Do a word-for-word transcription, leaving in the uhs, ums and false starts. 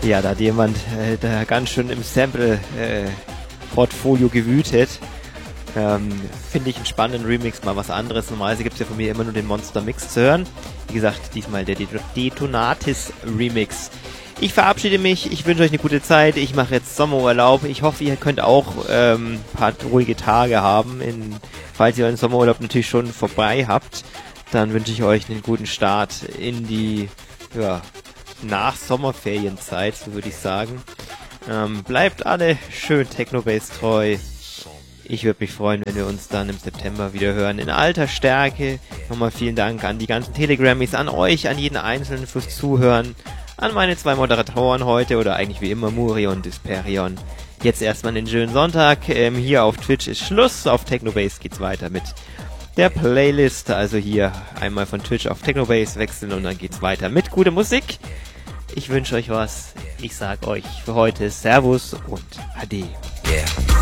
Ja, da hat jemand äh, da ganz schön im Sample-Portfolio äh, gewütet. Ähm, Finde ich einen spannenden Remix, mal was anderes. Normalerweise gibt es ja von mir immer nur den Monster Mix zu hören. Wie gesagt, diesmal der Detonatis Remix. Ich verabschiede mich, ich wünsche euch eine gute Zeit. Ich mache jetzt Sommerurlaub. Ich hoffe, ihr könnt auch ähm, ein paar ruhige Tage haben. In, falls ihr euren Sommerurlaub natürlich schon vorbei habt, dann wünsche ich euch einen guten Start in die ja, Nach-Sommerferienzeit, so würde ich sagen. Ähm, bleibt alle schön Technobase treu. Ich würde mich freuen, wenn wir uns dann im September wieder hören. In alter Stärke. Nochmal vielen Dank an die ganzen Telegrammies, an euch, an jeden Einzelnen fürs Zuhören. An meine zwei Moderatoren heute, oder eigentlich wie immer Muri und Disperion. Jetzt erstmal einen schönen Sonntag. Ähm, hier auf Twitch ist Schluss. Auf Technobase geht's weiter mit der Playlist. Also hier einmal von Twitch auf Technobase wechseln und dann geht's weiter mit guter Musik. Ich wünsche euch was. Ich sag euch für heute Servus und Ade. Yeah.